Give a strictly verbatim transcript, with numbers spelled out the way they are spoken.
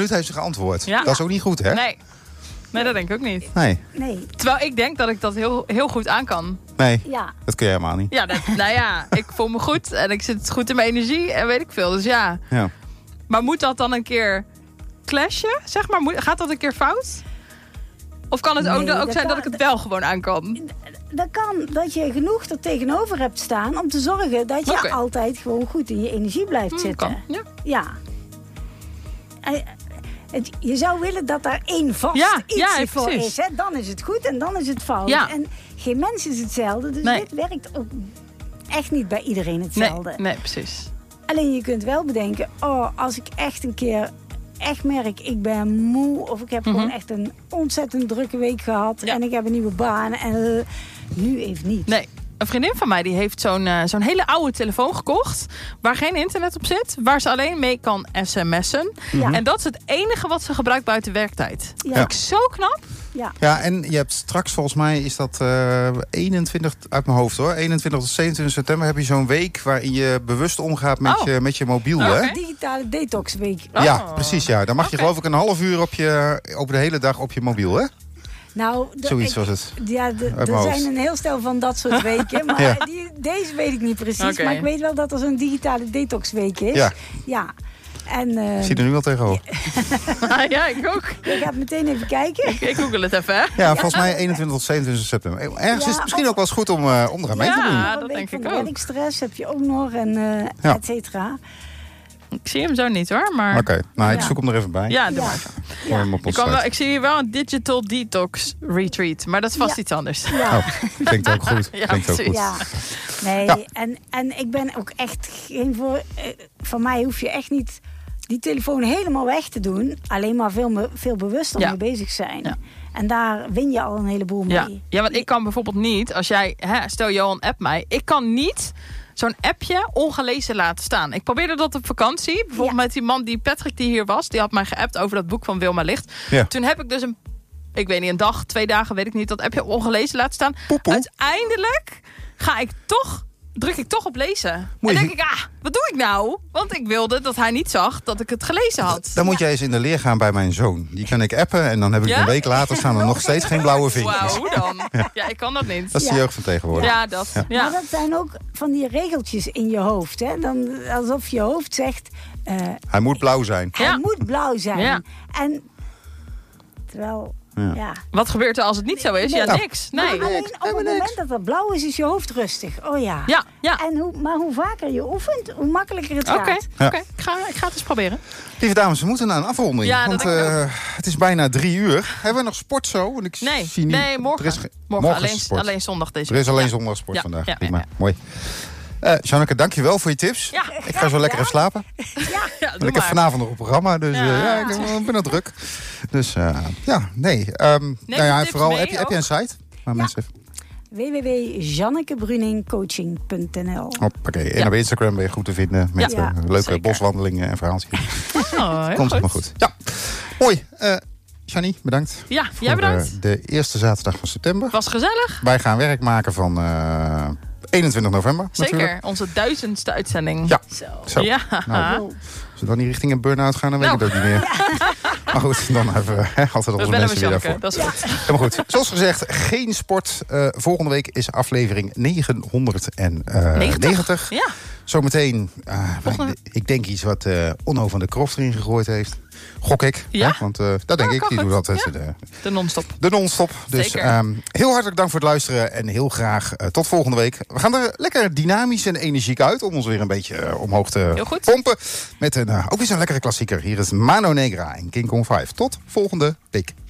minuten heeft ze geantwoord. Ja. Dat is ook niet goed, hè? Nee. Nee, dat denk ik ook niet. Nee. Nee. Terwijl ik denk dat ik dat heel, heel goed aan kan. Nee, Ja. dat kun je helemaal niet. Ja, dat, nou ja, ik voel me goed en ik zit goed in mijn energie en weet ik veel. Dus ja. Ja. Maar moet dat dan een keer clashen, zeg maar? Moet, gaat dat een keer fout? Of kan het Nee, ook, ook dat zijn kan- dat ik het wel gewoon aan kan? Dat kan dat je genoeg er tegenover hebt staan om te zorgen dat je Oké. altijd gewoon goed in je energie blijft Hmm, zitten. kan. Ja. Ja. En, het- je zou willen dat daar één vast Ja, iets ja, voor precies. is. Hè? Dan is het goed en dan is het fout. Ja. En geen mens is hetzelfde. Dus Nee. dit werkt ook echt niet bij iedereen Nee, hetzelfde. nee, precies. Alleen je kunt wel bedenken, oh, als ik echt een keer echt merk, ik ben moe of ik heb Mhm. gewoon echt een ontzettend drukke week gehad Ja. en ik heb een nieuwe baan en uh, nu even niet. Nee. Een vriendin van mij die heeft zo'n uh, zo'n hele oude telefoon gekocht. Waar geen internet op zit. Waar ze alleen mee kan sms'en. Ja. En dat is het enige wat ze gebruikt buiten werktijd. Ja. Vind ik zo knap. Ja. Ja, en je hebt straks, volgens mij is dat uh, eenentwintig uit mijn hoofd hoor. eenentwintig tot zevenentwintig september heb je zo'n week waarin je bewust omgaat met, Oh. je, met je mobiel. Oh, hè? oké. Digitale detoxweek. Ja, Oh. precies. Ja. Dan mag je Oké. geloof ik een half uur op je, over de hele dag op je mobiel, hè? Nou, de- Zoiets ik- was het. Ja, de- Uit er mijn zijn hoofd. een heel stel van dat soort weken. Maar Ja. die, deze weet ik niet precies. Oké. Maar ik weet wel dat er zo'n digitale detoxweek is. Ja. Ja. En uh, Ik zie er nu al tegenover. Ah, ja, ik ook. ik ga meteen even kijken. Ik, ik google het even. Hè? Ja, volgens mij eenentwintig tot zevenentwintig september. Ergens Ja, is het misschien of- ook wel eens goed om, uh, om eraan mee te Ja. doen. Een dat week denk van ik de ook. werkstress heb je ook nog. En uh, Ja. et cetera. Ik zie hem zo niet hoor. Maar Oké, nou ik Ja. zoek hem er even bij. ja, doe Ja. maar even. Gooi hem op Ik, ons kan wel, site. ik zie hier wel een digital detox retreat. Maar dat is vast Ja. iets anders. Ja. Oh, klinkt ook goed. Ja, Klinkt ook precies. goed. Ja, nee, Ja. En, en ik ben ook echt geen voor. eh, van mij hoef je echt niet die telefoon helemaal weg te doen. Alleen maar veel, me- veel bewuster Ja. mee bezig zijn. Ja. En daar win je al een heleboel mee. Ja. ja, want ik kan bijvoorbeeld niet, als jij, hè, stel Johan appt mij, ik kan niet zo'n appje ongelezen laten staan. Ik probeerde dat op vakantie, bijvoorbeeld Ja. met die man die Patrick die hier was, die had mij geappt over dat boek van Wilma Licht. Ja. Toen heb ik dus een, ik weet niet, een dag, twee dagen, weet ik niet, dat appje ongelezen laten staan. Poepoe. Uiteindelijk ga ik toch, druk ik toch op lezen. Moet en je- denk ik, ah, wat doe ik nou? Want ik wilde dat hij niet zag dat ik het gelezen had. Dan moet jij eens in de leer gaan bij mijn zoon. Die kan ik appen en dan heb ik Ja? een week later staan er nog steeds geen blauwe vinkjes. Wauw, hoe dan? Ja, ik kan dat niet. Dat is de Ja. jeugd van tegenwoordig. Ja, dat. Ja. Maar dat zijn ook van die regeltjes in je hoofd. Hè? Dan, alsof je hoofd zegt, eh, Hij moet blauw zijn. hij Ja. moet blauw zijn. Ja. En terwijl, Ja. ja. Wat gebeurt er als het niet zo is? Ja, Nou, niks. Nee. Maar alleen op het helemaal niks. moment dat het blauw is, is je hoofd rustig. Oh ja. Ja, ja. En hoe, maar hoe vaker je oefent, hoe makkelijker het Oké, gaat. Ja. oké. Ik, ga, ik ga het eens proberen. Lieve dames, we moeten naar een afronding. Ja, dat want denk ik eh, het is bijna drie uur. Hebben we nog sport zo? Want ik Nee, zie niet, nee morgen. Er is ge- morgen is alleen, sport. alleen zondag deze Er is week. alleen Ja. zondag sport Ja, vandaag. ja, Prima, ja, ja. mooi. Uh, Janneke, dankjewel voor je tips. Ja. Ik ga zo lekker even slapen. Ja, Want doe ik heb maar. vanavond nog een programma, dus ja, Ja. ja, ik ben- ik ben nog druk. Dus uh, ja, nee. Um, nou ja, tips vooral, mee heb je, heb je een site? Waar mensen even... w w w punt jannekebrunningcoaching punt n l Hoppakee. En Ja. op Instagram ben je goed te vinden met Ja. uh, leuke Zeker. boswandelingen en verhaaltjes. Oh, heel Komt goed. helemaal goed. Ja, mooi. Uh, Shani, bedankt. Ja, voor, jij bedankt. uh, de eerste zaterdag van september. Was gezellig. Wij gaan werk maken van uh, eenentwintig november. Zeker. Natuurlijk. Onze duizendste uitzending. Ja. Zo. Zo. Ja. Nou, als we dan niet richting een burn-out gaan, dan weet Nou. ik het ook niet meer. Maar goed, dan hebben we hè, altijd We onze bellen mensen met weer daarvoor. Janneke. Dat is goed. Helemaal goed. Zoals gezegd, geen sport. Uh, volgende week is aflevering negenhonderdnegentig. Ja. Zometeen, uh, Volgende- ik, ik denk iets wat uh, Onno van de Kroft erin gegooid heeft. Gok ik. Ja? Hè? Want uh, dat denk Ja, ik. kan Die goed. doet altijd Ja. de, De non-stop. de non-stop. Dus Zeker. um, heel hartelijk dank voor het luisteren. En heel graag uh, tot volgende week. We gaan er lekker dynamisch en energiek uit. Om ons weer een beetje uh, omhoog te Heel goed. pompen. Met een, uh, ook weer zo'n lekkere klassieker. Hier is Mano Negra en King Kong vijf. Tot volgende week.